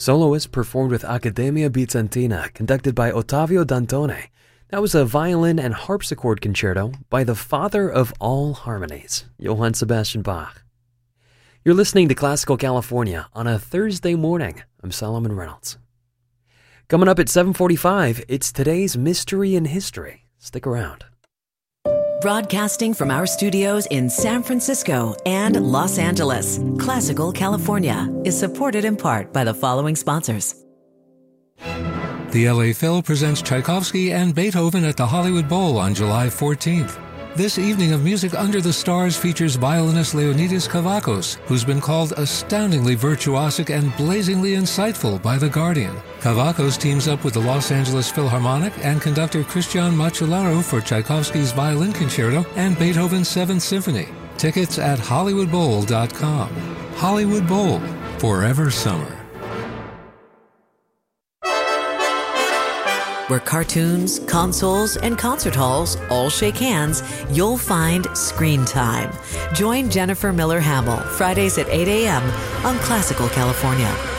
Soloist performed with Accademia Bizantina, conducted by Ottavio Dantone. That was a violin and harpsichord concerto by the father of all harmonies, Johann Sebastian Bach. You're listening to Classical California on a Thursday morning. I'm Solomon Reynolds. Coming up at 7:45, it's today's Mystery in History. Stick around. Broadcasting from our studios in San Francisco and Los Angeles, Classical California is supported in part by the following sponsors. The LA Phil presents Tchaikovsky and Beethoven at the Hollywood Bowl on July 14th. This evening of Music Under the Stars features violinist Leonidas Kavakos, who's been called astoundingly virtuosic and blazingly insightful by The Guardian. Kavakos teams up with the Los Angeles Philharmonic and conductor Christian Macellaro for Tchaikovsky's Violin Concerto and Beethoven's Seventh Symphony. Tickets at HollywoodBowl.com. Hollywood Bowl, forever summer. Where cartoons, consoles, and concert halls all shake hands, you'll find Screen Time. Join Jennifer Miller Hamill Fridays at 8 a.m. on Classical California.